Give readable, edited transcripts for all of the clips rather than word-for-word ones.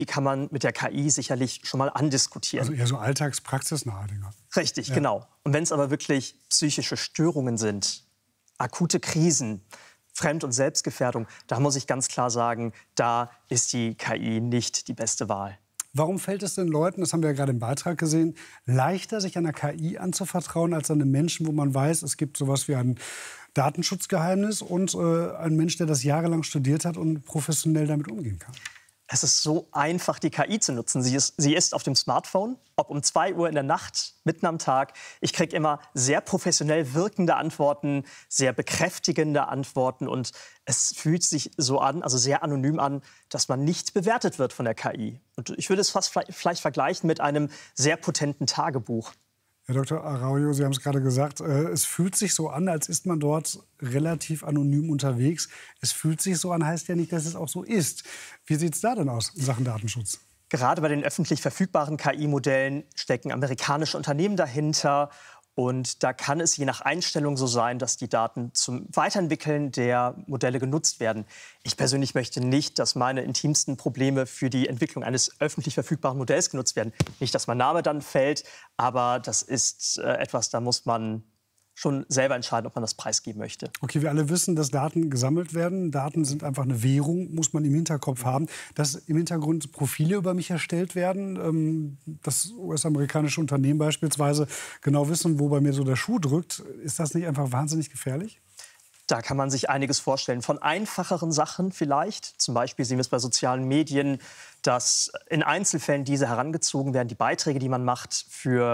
kann man mit der KI sicherlich schon mal andiskutieren. Also eher so alltagspraxisnahe Dinge. Richtig, ja. Genau. Und wenn es aber wirklich psychische Störungen sind, akute Krisen, Fremd- und Selbstgefährdung, da muss ich ganz klar sagen, da ist die KI nicht die beste Wahl. Warum fällt es den Leuten, das haben wir ja gerade im Beitrag gesehen, leichter, sich einer KI anzuvertrauen, als einem Menschen, wo man weiß, es gibt sowas wie ein Datenschutzgeheimnis und ein Mensch, der das jahrelang studiert hat und professionell damit umgehen kann? Es ist so einfach, die KI zu nutzen. Sie ist auf dem Smartphone, ob um 2 Uhr in der Nacht, mitten am Tag. Ich kriege immer sehr professionell wirkende Antworten, sehr bekräftigende Antworten. Und es fühlt sich so an, also sehr anonym an, dass man nicht bewertet wird von der KI. Und ich würde es fast vielleicht vergleichen mit einem sehr potenten Tagebuch. Herr Dr. Araujo, Sie haben es gerade gesagt, es fühlt sich so an, als ist man dort relativ anonym unterwegs. Es fühlt sich so an, heißt ja nicht, dass es auch so ist. Wie sieht es da denn aus in Sachen Datenschutz? Gerade bei den öffentlich verfügbaren KI-Modellen stecken amerikanische Unternehmen dahinter. Und da kann es je nach Einstellung so sein, dass die Daten zum Weiterentwickeln der Modelle genutzt werden. Ich persönlich möchte nicht, dass meine intimsten Probleme für die Entwicklung eines öffentlich verfügbaren Modells genutzt werden. Nicht, dass mein Name dann fällt, aber das ist etwas, da muss man schon selber entscheiden, ob man das preisgeben möchte. Okay, wir alle wissen, dass Daten gesammelt werden. Daten sind einfach eine Währung, muss man im Hinterkopf haben. Dass im Hintergrund Profile über mich erstellt werden, dass US-amerikanische Unternehmen beispielsweise genau wissen, wo bei mir so der Schuh drückt. Ist das nicht einfach wahnsinnig gefährlich? Da kann man sich einiges vorstellen. Von einfacheren Sachen vielleicht. Zum Beispiel sehen wir es bei sozialen Medien, dass in Einzelfällen diese herangezogen werden, die Beiträge, die man macht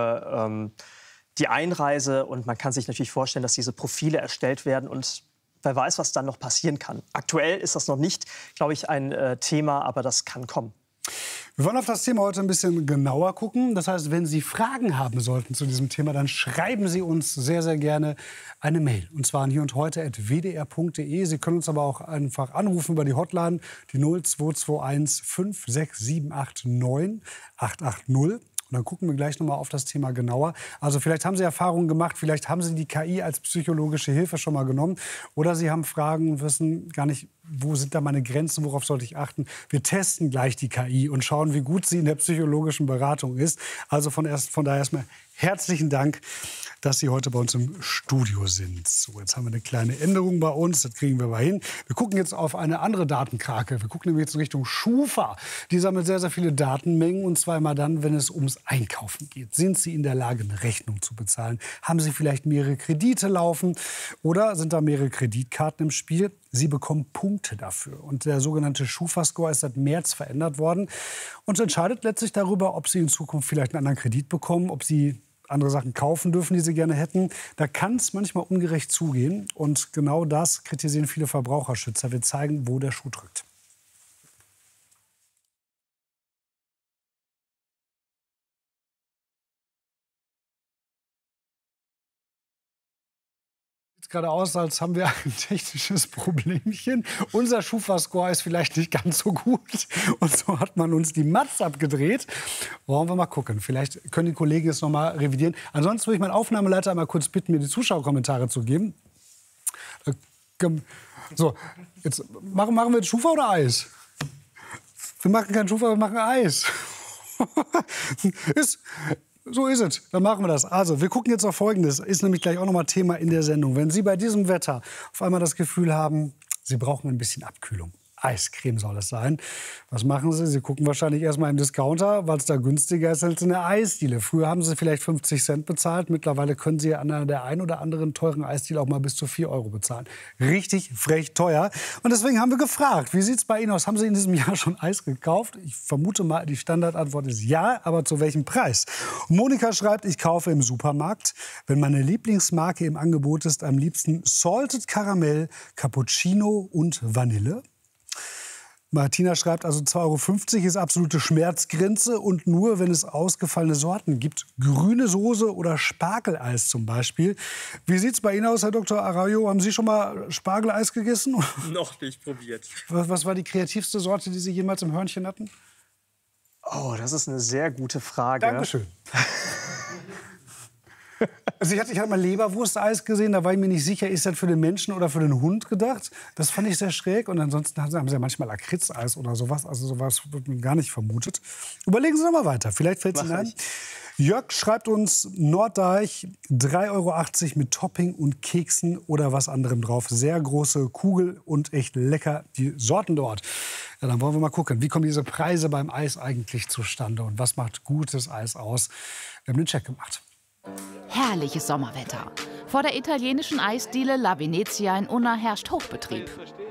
für die Einreise. Und man kann sich natürlich vorstellen, dass diese Profile erstellt werden. Und wer weiß, was dann noch passieren kann. Aktuell ist das noch nicht, glaube ich, ein Thema, aber das kann kommen. Wir wollen auf das Thema heute ein bisschen genauer gucken. Das heißt, wenn Sie Fragen haben sollten zu diesem Thema, dann schreiben Sie uns sehr, sehr gerne eine Mail. Und zwar an hierundheute@wdr.de. Sie können uns aber auch einfach anrufen über die Hotline, die 0221 56789 880. Und dann gucken wir gleich noch mal auf das Thema genauer. Also vielleicht haben Sie Erfahrungen gemacht, vielleicht haben Sie die KI als psychologische Hilfe schon mal genommen. Oder Sie haben Fragen und wissen gar nicht, wo sind da meine Grenzen, worauf sollte ich achten. Wir testen gleich die KI und schauen, wie gut sie in der psychologischen Beratung ist. Also von daher erstmal herzlichen Dank, dass Sie heute bei uns im Studio sind. So, jetzt haben wir eine kleine Änderung bei uns, das kriegen wir aber hin. Wir gucken jetzt auf eine andere Datenkrake. Wir gucken nämlich jetzt in Richtung Schufa. Die sammelt sehr, sehr viele Datenmengen, und zwar immer dann, wenn es ums Einkaufen geht. Sind Sie in der Lage, eine Rechnung zu bezahlen? Haben Sie vielleicht mehrere Kredite laufen? Oder sind da mehrere Kreditkarten im Spiel? Sie bekommen Punkte dafür. Und der sogenannte Schufa-Score ist seit März verändert worden und entscheidet letztlich darüber, ob Sie in Zukunft vielleicht einen anderen Kredit bekommen, ob Sie andere Sachen kaufen dürfen, die sie gerne hätten. Da kann es manchmal ungerecht zugehen. Und genau das kritisieren viele Verbraucherschützer. Wir zeigen, wo der Schuh drückt. Sieht gerade aus, als haben wir ein technisches Problemchen. Unser Schufa-Score ist vielleicht nicht ganz so gut. Und so hat man uns die Matz abgedreht. Wollen wir mal gucken. Vielleicht können die Kollegen es noch mal revidieren. Ansonsten würde ich meinen Aufnahmeleiter einmal kurz bitten, mir die Zuschauerkommentare zu geben. So, jetzt machen wir jetzt Schufa oder Eis? Wir machen kein Schufa, wir machen Eis. So ist es, dann machen wir das. Also, wir gucken jetzt auf Folgendes. Ist nämlich gleich auch noch mal Thema in der Sendung. Wenn Sie bei diesem Wetter auf einmal das Gefühl haben, Sie brauchen ein bisschen Abkühlung. Eiscreme soll es sein. Was machen Sie? Sie gucken wahrscheinlich erstmal im Discounter, weil es da günstiger ist als in der Eisdiele. Früher haben Sie vielleicht 50 Cent bezahlt. Mittlerweile können Sie an der einen oder anderen teuren Eisdiele auch mal bis zu 4 Euro bezahlen. Richtig frech teuer. Und deswegen haben wir gefragt, wie sieht es bei Ihnen aus? Haben Sie in diesem Jahr schon Eis gekauft? Ich vermute mal, die Standardantwort ist ja, aber zu welchem Preis? Monika schreibt, ich kaufe im Supermarkt. Wenn meine Lieblingsmarke im Angebot ist, am liebsten Salted Caramel, Cappuccino und Vanille. Martina schreibt, also 2,50 € ist absolute Schmerzgrenze und nur, wenn es ausgefallene Sorten gibt. Grüne Soße oder Spargeleis zum Beispiel. Wie sieht es bei Ihnen aus, Herr Dr. Araujo? Haben Sie schon mal Spargeleis gegessen? Noch nicht probiert. Was war die kreativste Sorte, die Sie jemals im Hörnchen hatten? Oh, das ist eine sehr gute Frage. Dankeschön. Also ich hatte mal Leberwursteis gesehen, da war ich mir nicht sicher, ist das für den Menschen oder für den Hund gedacht. Das fand ich sehr schräg. Und ansonsten haben sie ja manchmal Lakritzeis oder sowas. Also sowas wird man gar nicht vermutet. Überlegen Sie noch mal weiter, vielleicht fällt es Ihnen ein. Jörg schreibt uns, Norddeich, 3,80 € mit Topping und Keksen oder was anderem drauf. Sehr große Kugel und echt lecker, die Sorten dort. Ja, dann wollen wir mal gucken, wie kommen diese Preise beim Eis eigentlich zustande und was macht gutes Eis aus? Wir haben den Check gemacht. Herrliches Sommerwetter. Vor der italienischen Eisdiele La Venezia in Unna herrscht Hochbetrieb.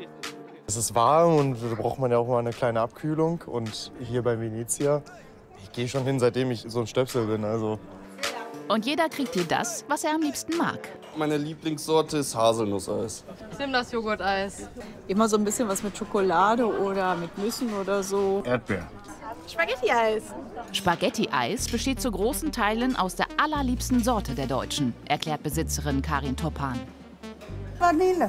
Es ist warm und da braucht man ja auch mal eine kleine Abkühlung. Und hier bei Venezia, ich gehe schon hin, seitdem ich so ein Stöpsel bin. Also. Und jeder kriegt hier das, was er am liebsten mag. Meine Lieblingssorte ist Haselnusseis. Ich nehme das Joghurteis. Immer so ein bisschen was mit Schokolade oder mit Nüssen oder so. Erdbeer. Spaghetti-Eis. Spaghetti-Eis besteht zu großen Teilen aus der allerliebsten Sorte der Deutschen, erklärt Besitzerin Karin Topan. Vanille.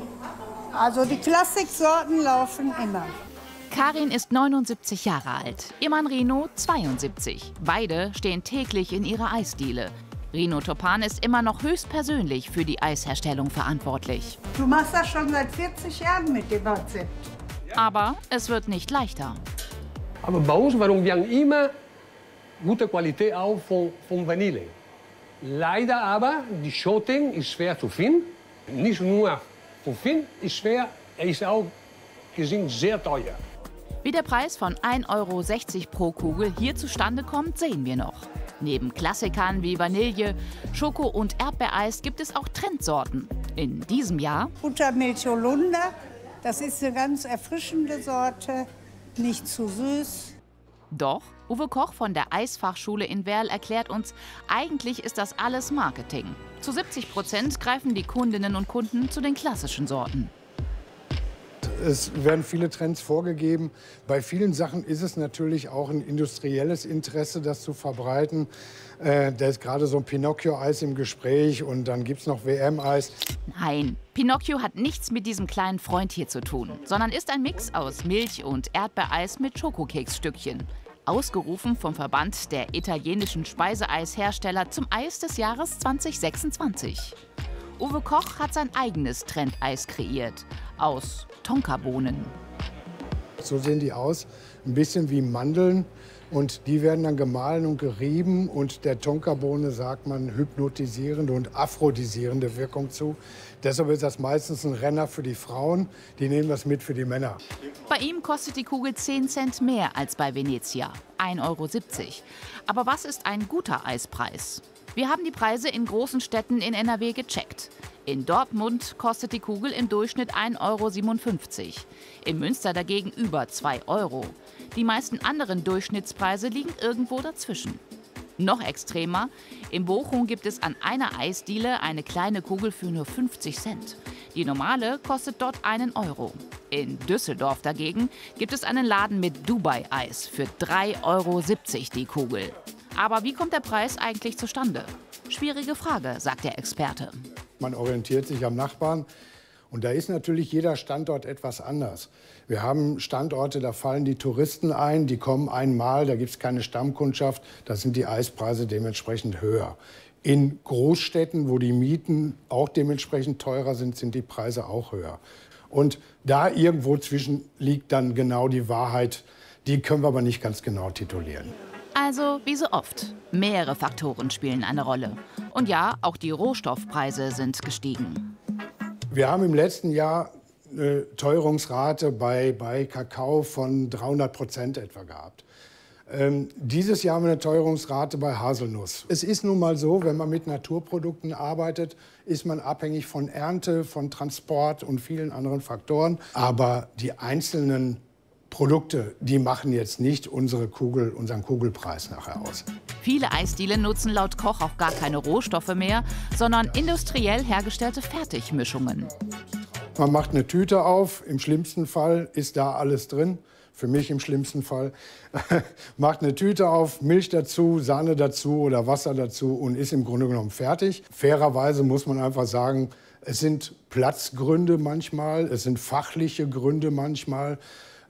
Also die Klassiksorten laufen immer. Karin ist 79 Jahre alt, ihr Mann Rino 72. Beide stehen täglich in ihrer Eisdiele. Rino Topan ist immer noch höchstpersönlich für die Eisherstellung verantwortlich. Du machst das schon seit 40 Jahren mit dem Rezept. Aber es wird nicht leichter. Aber bei uns, warum wir haben immer gute Qualität auch von Vanille. Leider aber, die Schoten ist schwer zu finden. Nicht nur zu finden, ist schwer, er ist auch gesehen sehr teuer. Wie der Preis von 1,60 € pro Kugel hier zustande kommt, sehen wir noch. Neben Klassikern wie Vanille, Schoko- und Erdbeereis gibt es auch Trendsorten. In diesem Jahr Buttermilch Holunder, das ist eine ganz erfrischende Sorte, nicht zu süß. Doch Uwe Koch von der Eisfachschule in Werl erklärt uns, eigentlich ist das alles Marketing. Zu 70% greifen die Kundinnen und Kunden zu den klassischen Sorten. Es werden viele Trends vorgegeben. Bei vielen Sachen ist es natürlich auch ein industrielles Interesse, das zu verbreiten. Da ist gerade so ein Pinocchio-Eis im Gespräch und dann gibt es noch WM-Eis. Nein, Pinocchio hat nichts mit diesem kleinen Freund hier zu tun, sondern ist ein Mix aus Milch- und Erdbeereis mit Schokokeksstückchen. Ausgerufen vom Verband der italienischen Speiseeishersteller zum Eis des Jahres 2026. Uwe Koch hat sein eigenes Trendeis kreiert, aus Tonkabohnen. So sehen die aus, ein bisschen wie Mandeln. Und die werden dann gemahlen und gerieben. Und der Tonkabohne sagt man hypnotisierende und aphrodisierende Wirkung zu. Deshalb ist das meistens ein Renner für die Frauen. Die nehmen das mit für die Männer. Bei ihm kostet die Kugel 10 Cent mehr als bei Venezia, 1,70 €. Aber was ist ein guter Eispreis? Wir haben die Preise in großen Städten in NRW gecheckt. In Dortmund kostet die Kugel im Durchschnitt 1,57 €. In Münster dagegen über 2 €. Die meisten anderen Durchschnittspreise liegen irgendwo dazwischen. Noch extremer, in Bochum gibt es an einer Eisdiele eine kleine Kugel für nur 50 Cent. Die normale kostet dort 1 €. In Düsseldorf dagegen gibt es einen Laden mit Dubai-Eis für 3,70 € die Kugel. Aber wie kommt der Preis eigentlich zustande? Schwierige Frage, sagt der Experte. Man orientiert sich am Nachbarn. Und da ist natürlich jeder Standort etwas anders. Wir haben Standorte, da fallen die Touristen ein, die kommen einmal, da gibt es keine Stammkundschaft, da sind die Eispreise dementsprechend höher. In Großstädten, wo die Mieten auch dementsprechend teurer sind, sind die Preise auch höher. Und da irgendwo zwischen liegt dann genau die Wahrheit, die können wir aber nicht ganz genau titulieren. Also wie so oft, mehrere Faktoren spielen eine Rolle. Und ja, auch die Rohstoffpreise sind gestiegen. Wir haben im letzten Jahr eine Teuerungsrate bei Kakao von 300% etwa gehabt. Dieses Jahr haben wir eine Teuerungsrate bei Haselnuss. Es ist nun mal so, wenn man mit Naturprodukten arbeitet, ist man abhängig von Ernte, von Transport und vielen anderen Faktoren. Aber die einzelnen Produkte, die machen jetzt nicht unseren Kugelpreis nachher aus. Viele Eisdielen nutzen laut Koch auch gar keine Rohstoffe mehr, sondern industriell hergestellte Fertigmischungen. Man macht eine Tüte auf, im schlimmsten Fall ist da alles drin. Für mich im schlimmsten Fall. Macht eine Tüte auf, Milch dazu, Sahne dazu oder Wasser dazu und ist im Grunde genommen fertig. Fairerweise muss man einfach sagen, es sind Platzgründe manchmal, es sind fachliche Gründe manchmal.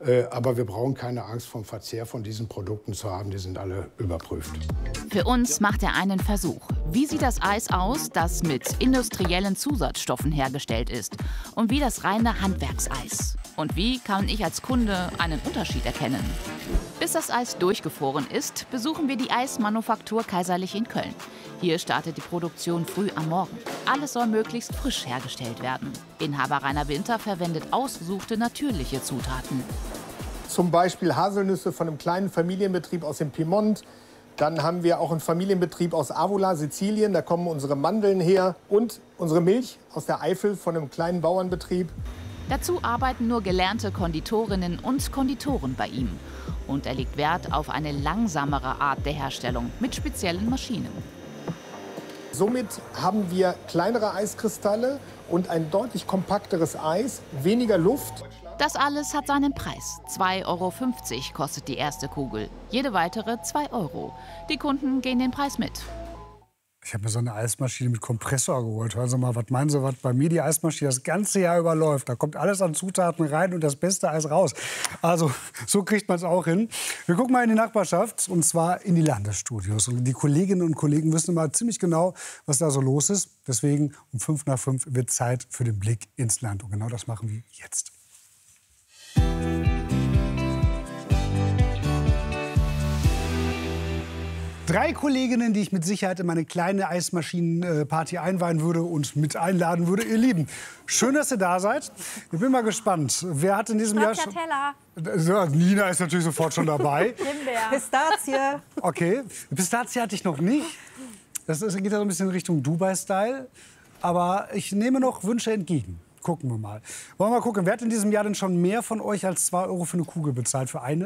Aber wir brauchen keine Angst vom Verzehr von diesen Produkten zu haben. Die sind alle überprüft. Für uns macht er einen Versuch. Wie sieht das Eis aus, das mit industriellen Zusatzstoffen hergestellt ist? Und wie das reine Handwerkseis? Und wie kann ich als Kunde einen Unterschied erkennen? Bis das Eis durchgefroren ist, besuchen wir die Eismanufaktur Kaiserlich in Köln. Hier startet die Produktion früh am Morgen. Alles soll möglichst frisch hergestellt werden. Inhaber Rainer Winter verwendet ausgesuchte natürliche Zutaten. Zum Beispiel Haselnüsse von einem kleinen Familienbetrieb aus dem Piemont. Dann haben wir auch einen Familienbetrieb aus Avola, Sizilien. Da kommen unsere Mandeln her. Und unsere Milch aus der Eifel von einem kleinen Bauernbetrieb. Dazu arbeiten nur gelernte Konditorinnen und Konditoren bei ihm. Und er legt Wert auf eine langsamere Art der Herstellung mit speziellen Maschinen. Somit haben wir kleinere Eiskristalle und ein deutlich kompakteres Eis, weniger Luft. Das alles hat seinen Preis. 2,50 € kostet die erste Kugel. Jede weitere 2 €. Die Kunden gehen den Preis mit. Ich habe mir so eine Eismaschine mit Kompressor geholt. Hören Sie mal, was meinen Sie, was bei mir die Eismaschine das ganze Jahr überläuft? Da kommt alles an Zutaten rein und das beste Eis raus. Also, so kriegt man es auch hin. Wir gucken mal in die Nachbarschaft, und zwar in die Landesstudios. Und die Kolleginnen und Kollegen wissen immer ziemlich genau, was da so los ist. Deswegen um 5 nach 5 wird Zeit für den Blick ins Land. Und genau das machen wir jetzt. Drei Kolleginnen, die ich mit Sicherheit in meine kleine Eismaschinenparty einweihen würde und mit einladen würde. Ihr Lieben, schön, dass ihr da seid. Ich bin mal gespannt. Wer hat in diesem Jahr schon... So, Nina ist natürlich sofort schon dabei. Pistazie. Okay, Pistazie hatte ich noch nicht. Das geht ja so ein bisschen in Richtung Dubai-Style. Aber ich nehme noch Wünsche entgegen. Gucken wir mal. Wollen wir mal gucken, wer hat in diesem Jahr denn schon mehr von euch als 2 € für eine Kugel bezahlt? Für eine?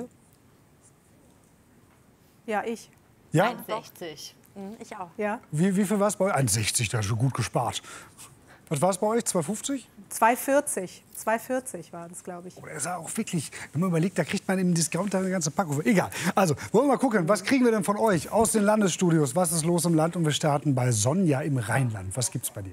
Ja, ich. Ja? 1,60. Ich auch. Ja. Wie viel war es bei euch? 1,60, das ist schon gut gespart. Was war es bei euch? 2,50? 2,40. 2,40 waren es, glaube ich. Oh, das ist auch wirklich, wenn man überlegt, da kriegt man im Discounter eine ganze Packung. Egal. Also, wollen wir mal gucken, was kriegen wir denn von euch aus den Landesstudios? Was ist los im Land? Und wir starten bei Sonja im Rheinland. Was gibt's bei dir?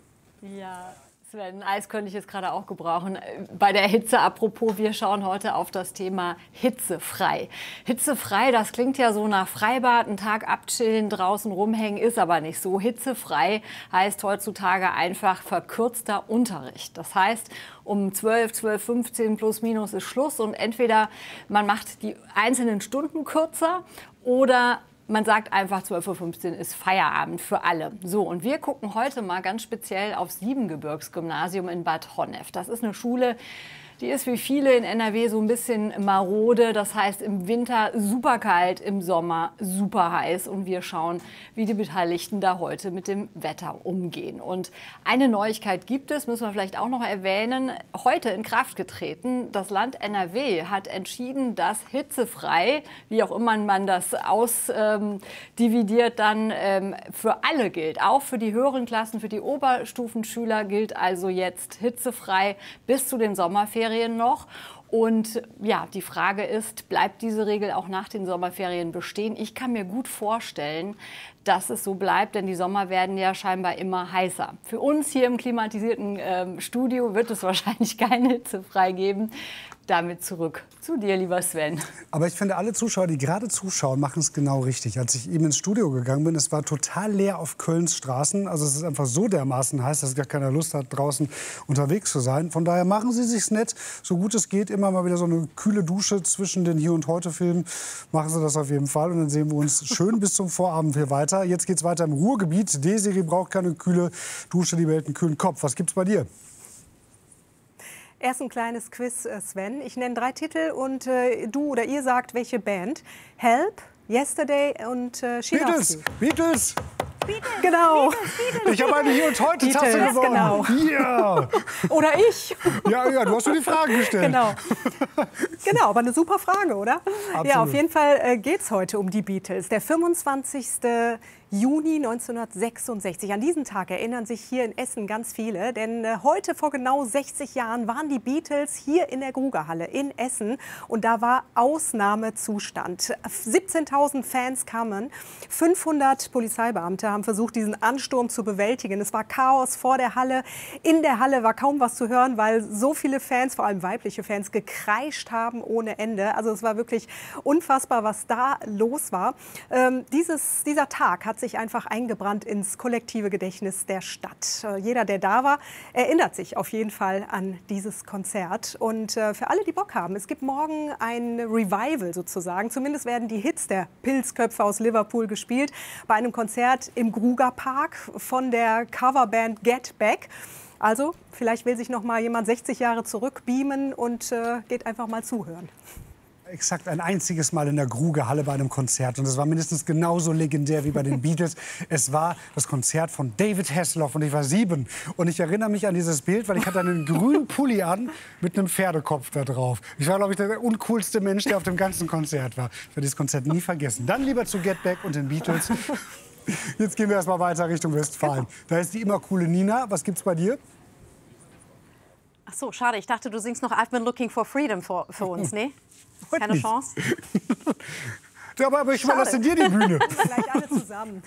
Ja, Sven, Eis könnte ich jetzt gerade auch gebrauchen. Bei der Hitze, apropos, wir schauen heute auf das Thema hitzefrei. Hitzefrei, das klingt ja so nach Freibad, einen Tag abchillen, draußen rumhängen, ist aber nicht so. Hitzefrei heißt heutzutage einfach verkürzter Unterricht. Das heißt, um 12, 12:15 plus minus ist Schluss und entweder man macht die einzelnen Stunden kürzer oder man sagt einfach, 12:15 Uhr ist Feierabend für alle. So, und wir gucken heute mal ganz speziell aufs Siebengebirgsgymnasium in Bad Honnef. Das ist eine Schule, die ist wie viele in NRW so ein bisschen marode. Das heißt, im Winter super kalt, im Sommer super heiß. Und wir schauen, wie die Beteiligten da heute mit dem Wetter umgehen. Und eine Neuigkeit gibt es, müssen wir vielleicht auch noch erwähnen, heute in Kraft getreten. Das Land NRW hat entschieden, dass hitzefrei, wie auch immer man das ausdividiert, dann für alle gilt. Auch für die höheren Klassen, für die Oberstufenschüler gilt also jetzt hitzefrei bis zu den Sommerferien noch. Und ja, die Frage ist, bleibt diese Regel auch nach den Sommerferien bestehen? Ich kann mir gut vorstellen, dass es so bleibt, denn die Sommer werden ja scheinbar immer heißer. Für uns hier im klimatisierten Studio wird es wahrscheinlich keine hitzefrei geben. Damit zurück zu dir, lieber Sven. Aber ich finde, alle Zuschauer, die gerade zuschauen, machen es genau richtig. Als ich eben ins Studio gegangen bin, es war total leer auf Kölns Straßen. Also es ist einfach so dermaßen heiß, dass gar keiner Lust hat, draußen unterwegs zu sein. Von daher machen Sie sich's nett, so gut es geht. Immer mal wieder so eine kühle Dusche zwischen den Hier- und Heute-Filmen. Machen Sie das auf jeden Fall. Und dann sehen wir uns schön bis zum Vorabend hier weiter. Jetzt geht's weiter im Ruhrgebiet. D-Serie braucht keine kühle Dusche, die behält einen kühlen Kopf. Was gibt's bei dir? Erst ein kleines Quiz, Sven. Ich nenne 3 Titel und du oder ihr sagt, welche Band. Help, Yesterday und Beatles. Beatles. Genau. Ich habe eine Hier- und Heute-Tasse gewonnen. Genau. Yeah. Oder ich. Ja, du hast mir die Fragen gestellt. Genau. Genau, aber eine super Frage, oder? Absolut. Ja, auf jeden Fall geht es heute um die Beatles. Der 25. Juni 1966. An diesen Tag erinnern sich hier in Essen ganz viele, denn heute vor genau 60 Jahren waren die Beatles hier in der Grugerhalle in Essen und da war Ausnahmezustand. 17.000 Fans kamen, 500 Polizeibeamte haben versucht, diesen Ansturm zu bewältigen. Es war Chaos vor der Halle. In der Halle war kaum was zu hören, weil so viele Fans, vor allem weibliche Fans, gekreischt haben ohne Ende. Also es war wirklich unfassbar, was da los war. Dieser Tag hat sich einfach eingebrannt ins kollektive Gedächtnis der Stadt. Jeder, der da war, erinnert sich auf jeden Fall an dieses Konzert. Und für alle, die Bock haben, es gibt morgen ein Revival sozusagen. Zumindest werden die Hits der Pilzköpfe aus Liverpool gespielt bei einem Konzert im Grugerpark von der Coverband Get Back. Also vielleicht will sich noch mal jemand 60 Jahre zurückbeamen und geht einfach mal zuhören. Exakt ein einziges Mal in der Grugerhalle bei einem Konzert. Und es war mindestens genauso legendär wie bei den Beatles. Es war das Konzert von David Hasselhoff und ich war 7. Und ich erinnere mich an dieses Bild, weil ich hatte einen grünen Pulli an mit einem Pferdekopf da drauf. Ich war, glaube ich, der uncoolste Mensch, der auf dem ganzen Konzert war. Ich werde dieses Konzert nie vergessen. Dann lieber zu Get Back und den Beatles. Jetzt gehen wir erst mal weiter Richtung Westfalen. Da ist die immer coole Nina. Was gibt's bei dir? Ach so, schade. Ich dachte, du singst noch I've been looking for freedom für uns, ne? Keine Chance? Ja, aber ich überlasse dir die Bühne. Vielleicht alle zusammen.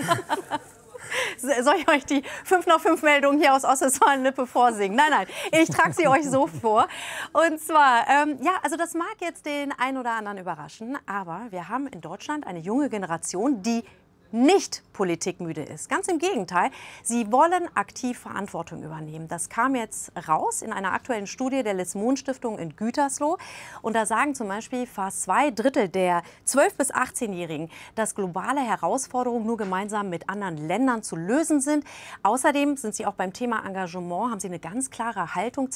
Soll ich euch die 5 nach 5 Meldungen hier aus Ostwestfalen-Lippe vorsingen? Nein, nein, ich trage sie euch so vor. Und zwar, ja, also das mag jetzt den einen oder anderen überraschen, aber wir haben in Deutschland eine junge Generation, die nicht politikmüde ist. Ganz im Gegenteil, sie wollen aktiv Verantwortung übernehmen. Das kam jetzt raus in einer aktuellen Studie der Liz-Mohn-Stiftung in Gütersloh. Und da sagen zum Beispiel fast 2/3 der 12- bis 18-Jährigen, dass globale Herausforderungen nur gemeinsam mit anderen Ländern zu lösen sind. Außerdem sind sie auch beim Thema Engagement, haben sie eine ganz klare Haltung.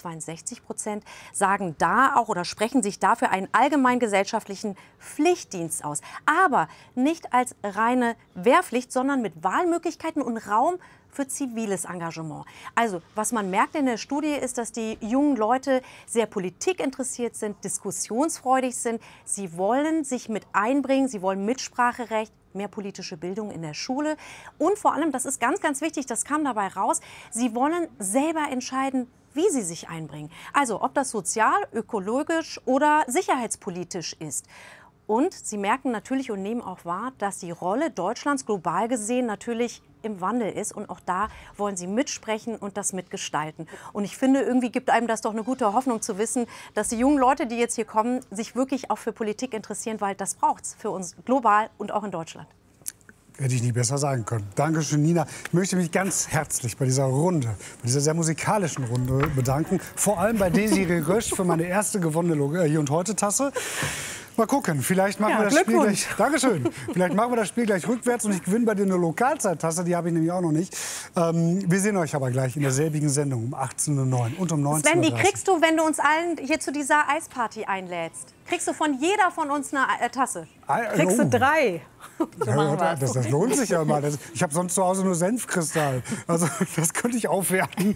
62% sagen da auch oder sprechen sich dafür einen allgemeingesellschaftlichen Pflichtdienst aus. Aber nicht als reine Wehrpflicht, sondern mit Wahlmöglichkeiten und Raum für ziviles Engagement. Also, was man merkt in der Studie ist, dass die jungen Leute sehr politikinteressiert sind, diskussionsfreudig sind. Sie wollen sich mit einbringen, sie wollen Mitspracherecht, mehr politische Bildung in der Schule. Und vor allem, das ist ganz, ganz wichtig, das kam dabei raus, sie wollen selber entscheiden, wie sie sich einbringen. Also, ob das sozial, ökologisch oder sicherheitspolitisch ist. Und sie merken natürlich und nehmen auch wahr, dass die Rolle Deutschlands global gesehen natürlich im Wandel ist. Und auch da wollen sie mitsprechen und das mitgestalten. Und ich finde, irgendwie gibt einem das doch eine gute Hoffnung zu wissen, dass die jungen Leute, die jetzt hier kommen, sich wirklich auch für Politik interessieren, weil das braucht es für uns global und auch in Deutschland. Hätte ich nie besser sagen können. Dankeschön, Nina. Ich möchte mich ganz herzlich bei dieser Runde, bei dieser sehr musikalischen Runde bedanken. Vor allem bei Desiree Rösch für meine erste gewonnene Hier und Heute Tasse. Mal gucken, vielleicht machen wir das Spiel gleich. Dankeschön. Vielleicht machen wir das Spiel gleich rückwärts und ich gewinne bei dir eine Lokalzeittasse. Die habe ich nämlich auch noch nicht. Wir sehen euch aber gleich in derselbigen Sendung um 18:09 und um 19:30. Sven, die kriegst du, wenn du uns allen hier zu dieser Eisparty einlädst. Kriegst du von jeder von uns eine Tasse. Kriegst du 3. So ja, das lohnt sich ja mal. Ich habe sonst zu Hause nur Senfkristall. Also das könnte ich aufwerten.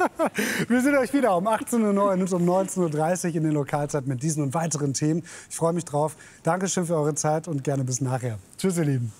Wir sehen euch wieder um 18:09 und um 19:30 in den Lokalzeit mit diesen und weiteren Themen. Ich freue mich drauf. Dankeschön für eure Zeit und gerne bis nachher. Tschüss, ihr Lieben.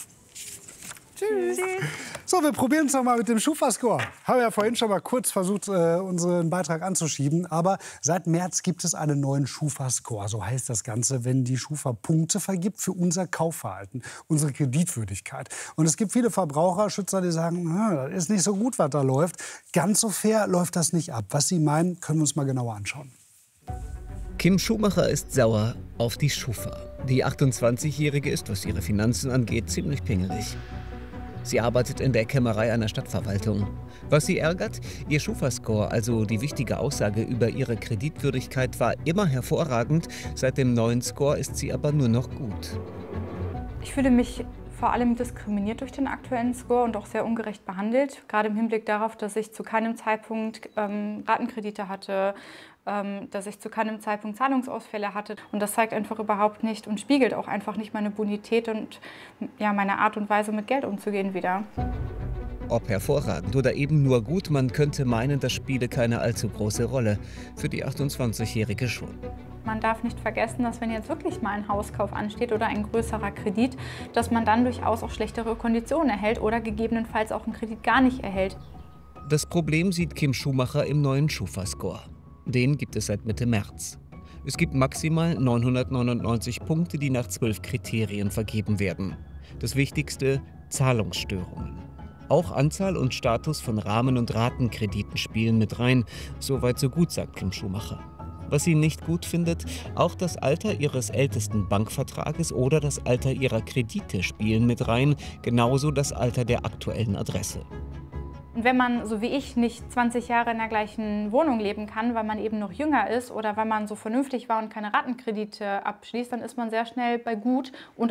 Tschüss. So, wir probieren es noch mal mit dem Schufa-Score. Haben wir ja vorhin schon mal kurz versucht, unseren Beitrag anzuschieben. Aber seit März gibt es einen neuen Schufa-Score. So heißt das Ganze, wenn die Schufa Punkte vergibt für unser Kaufverhalten, unsere Kreditwürdigkeit. Und es gibt viele Verbraucherschützer, die sagen, das ist nicht so gut, was da läuft. Ganz so fair läuft das nicht ab. Was sie meinen, können wir uns mal genauer anschauen. Kim Schumacher ist sauer auf die Schufa. Die 28-Jährige ist, was ihre Finanzen angeht, ziemlich pingelig. Sie arbeitet in der Kämmerei einer Stadtverwaltung. Was sie ärgert? Ihr Schufa-Score, also die wichtige Aussage über ihre Kreditwürdigkeit, war immer hervorragend. Seit dem neuen Score ist sie aber nur noch gut. Ich fühle mich vor allem diskriminiert durch den aktuellen Score und auch sehr ungerecht behandelt. Gerade im Hinblick darauf, dass ich zu keinem Zeitpunkt Ratenkredite hatte, dass ich zu keinem Zeitpunkt Zahlungsausfälle hatte. Und das zeigt einfach überhaupt nicht und spiegelt auch einfach nicht meine Bonität und ja, meine Art und Weise, mit Geld umzugehen wieder. Ob hervorragend oder eben nur gut, man könnte meinen, das spiele keine allzu große Rolle. Für die 28-Jährige schon. Man darf nicht vergessen, dass wenn jetzt wirklich mal ein Hauskauf ansteht oder ein größerer Kredit, dass man dann durchaus auch schlechtere Konditionen erhält oder gegebenenfalls auch einen Kredit gar nicht erhält. Das Problem sieht Kim Schumacher im neuen Schufa-Score. Den gibt es seit Mitte März. Es gibt maximal 999 Punkte, die nach 12 Kriterien vergeben werden. Das Wichtigste: Zahlungsstörungen. Auch Anzahl und Status von Rahmen- und Ratenkrediten spielen mit rein. Soweit so gut, sagt Kim Schumacher. Was sie nicht gut findet: auch das Alter ihres ältesten Bankvertrages oder das Alter ihrer Kredite spielen mit rein, genauso das Alter der aktuellen Adresse. Und wenn man, so wie ich, nicht 20 Jahre in der gleichen Wohnung leben kann, weil man eben noch jünger ist oder weil man so vernünftig war und keine Ratenkredite abschließt, dann ist man sehr schnell bei gut und